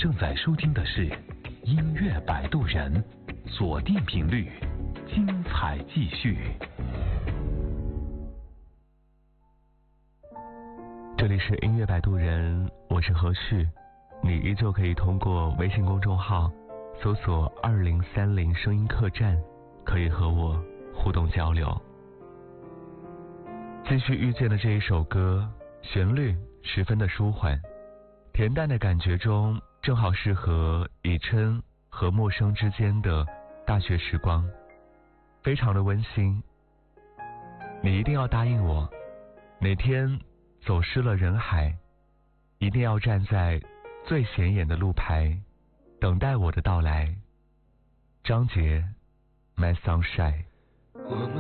正在收听的是音乐摆渡人，锁定频率，精彩继续。 这里是音乐摆渡人，我是何旭，你依旧可以通过微信公众号搜索2030声音客栈，可以和我互动交流。继续遇见的这一首歌，旋律十分的舒缓，恬淡的感觉中正好适合以琛和陌生之间的大学时光，非常的温馨。你一定要答应我，哪天走失了人海，一定要站在最显眼的路牌，等待我的到来。张杰 My Sunshine。 我们